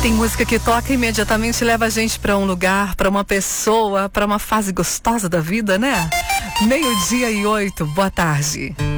Tem música que toca e imediatamente leva a gente para um lugar, para uma pessoa, para uma fase gostosa da vida, né? 12:08, boa tarde.